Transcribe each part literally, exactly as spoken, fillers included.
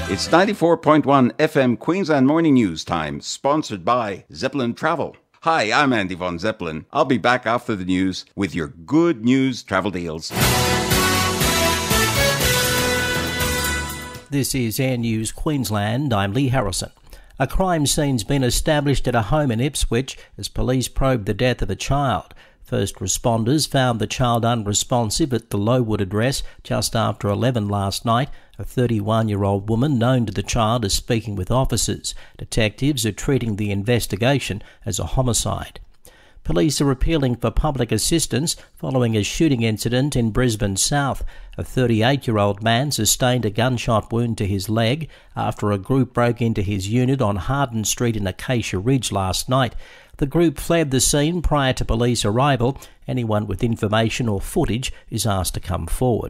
It's ninety-four point one F M Queensland Morning News Time, sponsored by Zeppelin Travel. Hi, I'm Andy Von Zeppelin. I'll be back after the news with your good news travel deals. This is Air News Queensland. I'm Lee Harrison. A crime scene's been established at a home in Ipswich as police probe the death of a child. First responders found the child unresponsive at the Lowood address just after eleven last night. A thirty-one-year-old woman known to the child is speaking with officers. Detectives are treating the investigation as a homicide. Police are appealing for public assistance following a shooting incident in Brisbane South. A thirty-eight-year-old man sustained a gunshot wound to his leg after a group broke into his unit on Harden Street in Acacia Ridge last night. The group fled the scene prior to police arrival. Anyone with information or footage is asked to come forward.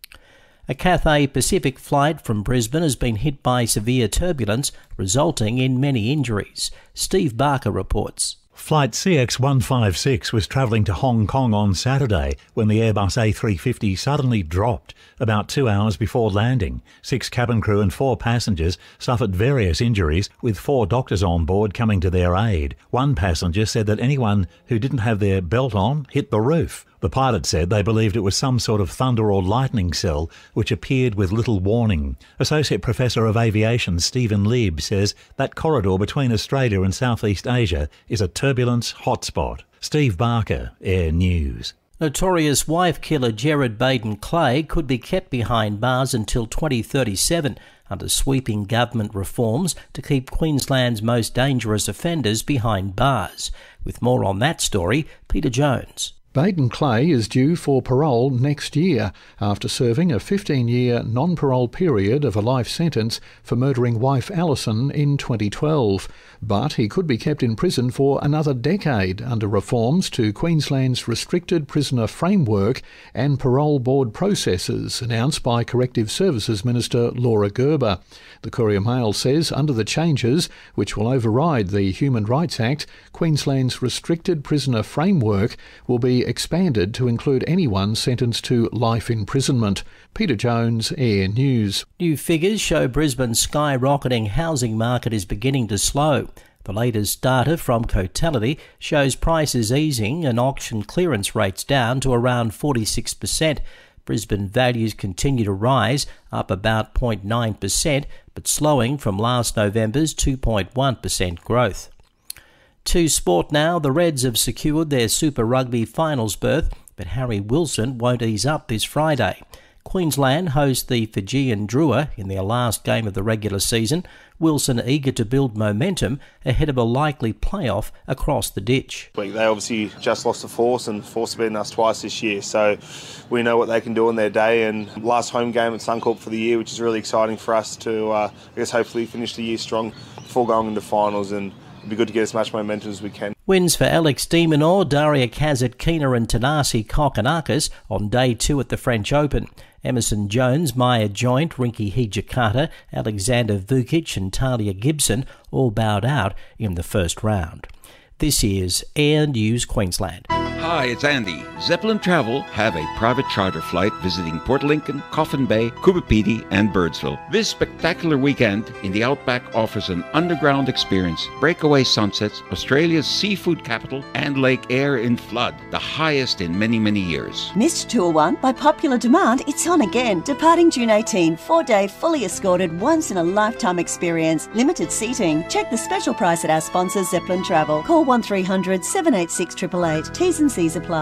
A Cathay Pacific flight from Brisbane has been hit by severe turbulence, resulting in many injuries. Steve Barker reports. Flight C X one fifty-six was travelling to Hong Kong on Saturday when the Airbus A three fifty suddenly dropped about two hours before landing. Six cabin crew and four passengers suffered various injuries, with four doctors on board coming to their aid. One passenger said that anyone who didn't have their belt on hit the roof. The pilot said they believed it was some sort of thunder or lightning cell which appeared with little warning. Associate Professor of Aviation Stephen Lieb says that corridor between Australia and Southeast Asia is a turbulence hotspot. Steve Barker, Air News. Notorious wife killer Gerard Baden-Clay could be kept behind bars until twenty thirty-seven under sweeping government reforms to keep Queensland's most dangerous offenders behind bars. With more on that story, Peter Jones. Baden-Clay is due for parole next year after serving a fifteen-year non-parole period of a life sentence for murdering wife Alison in twenty twelve. But he could be kept in prison for another decade under reforms to Queensland's Restricted Prisoner Framework and Parole Board processes, announced by Corrective Services Minister Laura Gerber. The Courier Mail says under the changes, which will override the Human Rights Act, Queensland's Restricted Prisoner Framework will be expanded to include anyone sentenced to life imprisonment. Peter Jones, Air News. New figures show Brisbane's skyrocketing housing market is beginning to slow. The latest data from Cotality shows prices easing and auction clearance rates down to around forty-six percent. Brisbane values continue to rise, up about zero point nine percent, but slowing from last November's two point one percent growth. To sport now, the Reds have secured their Super Rugby finals berth, but Harry Wilson won't ease up this Friday. Queensland host the Fijian Drua in their last game of the regular season. Wilson eager to build momentum ahead of a likely playoff across the ditch. They obviously just lost to Force, and Force have beaten us twice this year, so we know what they can do on their day. And last home game at Suncorp for the year, which is really exciting for us to, uh, I guess, hopefully finish the year strong before going into finals, and it'd be good to get as much momentum as we can. Wins for Alex de Minaur, Daria Kasatkina and Tanasi Kokkinakis on day two at the French Open. Emerson Jones, Maya Joint, Rinky Hijikata, Alexander Vukic and Talia Gibson all bowed out in the first round. This is Air News Queensland. Hi, it's Andy. Zeppelin Travel have a private charter flight visiting Port Lincoln, Coffin Bay, Kubapiti and Birdsville. This spectacular weekend in the Outback offers an underground experience, breakaway sunsets, Australia's seafood capital and lake air in flood, the highest in many, many years. Missed Tour one? By popular demand, it's on again. Departing June eighteenth, four-day, fully escorted, once-in-a-lifetime experience. Limited seating. Check the special price at our sponsor, Zeppelin Travel. Call one three hundred, seven eight six, eight eight eight. T's and C's apply.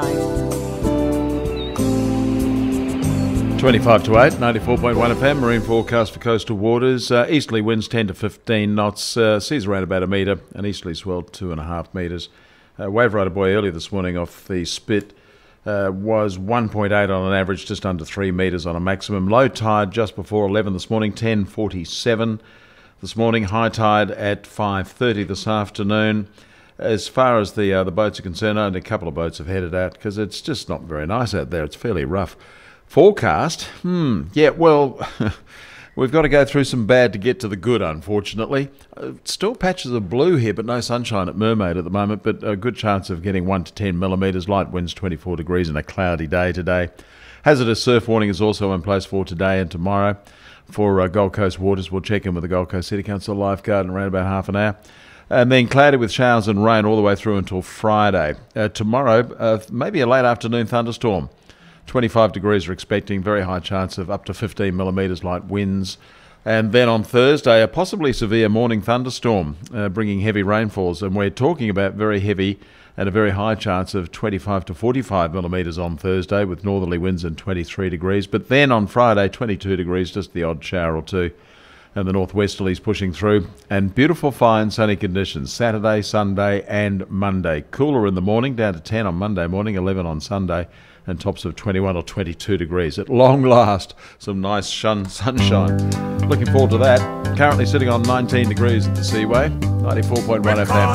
twenty-five to eight, ninety-four point one F M, marine forecast for coastal waters. Uh, easterly winds ten to fifteen knots, uh, seas around about a metre, and easterly swell two and a half metres. Uh, wave rider buoy early this morning off the Spit uh, was one point eight on an average, just under three metres on a maximum. Low tide just before eleven this morning, ten forty-seven this morning. High tide at five thirty this afternoon. As far as the uh, the boats are concerned, only a couple of boats have headed out because it's just not very nice out there. It's fairly rough. Forecast? Hmm, yeah, well, we've got to go through some bad to get to the good, unfortunately. Uh, still patches of blue here, but no sunshine at Mermaid at the moment, but a good chance of getting one to ten millimetres. Light winds twenty-four degrees and a cloudy day today. Hazardous surf warning is also in place for today and tomorrow. for uh, Gold Coast Waters. We'll check in with the Gold Coast City Council lifeguard in around about half an hour. And then cloudy with showers and rain all the way through until Friday. Uh, tomorrow, uh, maybe a late afternoon thunderstorm. twenty-five degrees are expecting, very high chance of up to fifteen millimetres light winds. And then on Thursday, a possibly severe morning thunderstorm, uh, bringing heavy rainfalls. And we're talking about very heavy and a very high chance of twenty-five to forty-five millimetres on Thursday with northerly winds and twenty-three degrees. But then on Friday, twenty-two degrees, just the odd shower or two. And the northwesterlies pushing through. And beautiful, fine, sunny conditions Saturday, Sunday and Monday. Cooler in the morning, down to ten on Monday morning, eleven on Sunday. And tops of twenty-one or twenty-two degrees. At long last, some nice shun- sunshine. Looking forward to that. Currently sitting on nineteen degrees at the Seaway, ninety-four point one F M.